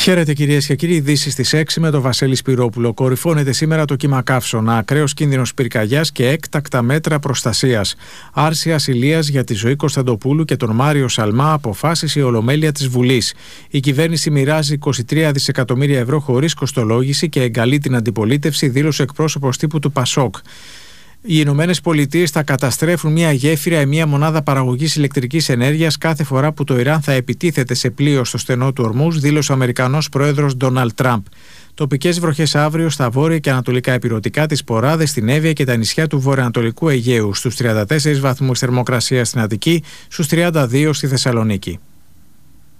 Χαίρετε κυρίες και κύριοι, ειδήσεις στις 6 με τον Βασίλη Σπυρόπουλο. Κορυφώνεται σήμερα το κύμα καύσωνα, ακραίος κίνδυνος πυρκαγιάς και έκτακτα μέτρα προστασίας. Άρση ασυλίας για τη ζωή Κωνσταντοπούλου και τον Μάριο Σαλμά, αποφάσισε η Ολομέλεια της Βουλής. Η κυβέρνηση μοιράζει 23 δισεκατομμύρια ευρώ χωρίς κοστολόγηση και εγκαλεί την αντιπολίτευση, δήλωσε εκπρόσωπος τύπου του Πασόκ. Οι Ηνωμένες Πολιτείες θα καταστρέφουν μια γέφυρα ή μια μονάδα παραγωγής ηλεκτρικής ενέργειας κάθε φορά που το Ιράν θα επιτίθεται σε πλοίο στο στενό του Ορμούζ, δήλωσε ο Αμερικανός πρόεδρος Ντόναλντ Τραμπ. Τοπικές βροχές αύριο στα βόρεια και ανατολικά ηπειρωτικά, τις Ποράδες, την Εύβοια και τα νησιά του βορειοανατολικού Αιγαίου, στους 34 βαθμούς θερμοκρασία στην Αττική, στους 32 στη Θεσσαλονίκη.